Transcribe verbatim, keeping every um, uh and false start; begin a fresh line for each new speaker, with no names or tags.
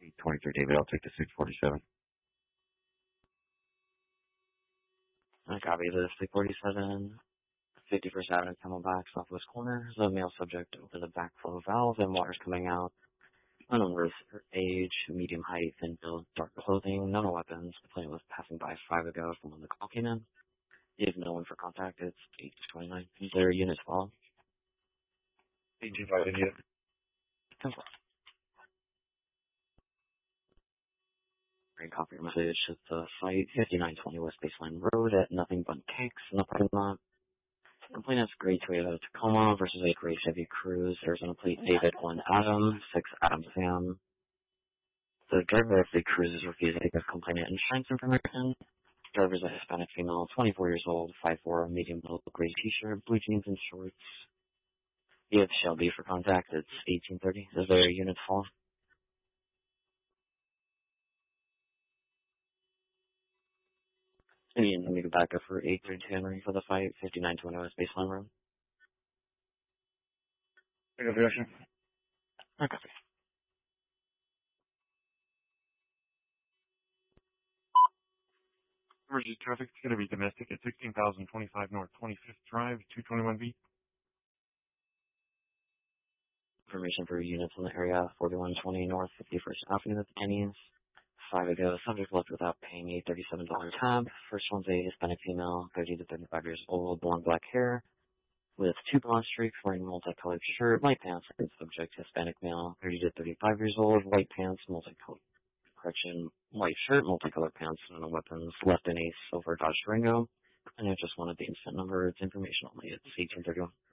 twenty-three, David. I'll take the six forty-seven.
I copy the six forty-seven, fifty-first Avenue, Camelback, southwest corner. The male subject over the backflow valve and water's coming out. Unknown birth, age, medium height, thin build, dark clothing, no weapons. The plane was passing by five ago from when the call came in. You have no one for contact. It's eight twenty-nine. Is there units fall?
eight two five, India.
ten four. Great, copy your message at the site, fifty-nine twenty West Baseline Road at Nothing But Cakes in the parking lot. Complainant's gray Toyota Tacoma versus a gray Chevy Cruze. Arizona plate David one Adam, six Adam Sam. The driver of the Cruze is refusing to give complainant insurance information. Driver is a Hispanic female, twenty-four years old, five four, medium build, gray t-shirt, blue jeans and shorts. You have Shelby for contact. It's eighteen thirty. Is there a unit fall? And let me go back up for eight thirty-two Henry for the fight, fifty-nine twenty West Baseline Road.
Pick up the action.
Okay.
Emergency traffic is going to be domestic at sixteen thousand twenty-five North twenty-fifth Drive, two twenty-one B.
Information for units in the area, forty-one twenty North fifty-first Avenue at the Pennies. Five ago, subject left without paying a thirty-seven dollar tab. First one's a Hispanic female, thirty to thirty-five years old, blonde black hair, with two blonde streaks, wearing multicolored shirt, white pants. Subject Hispanic male, thirty to thirty-five years old, white pants, multicolored, correction, white shirt, multicolored pants, and no weapons. Left in a silver Dodge Durango. And I just wanted the instant number. It's information only. It's eighteen thirty-one.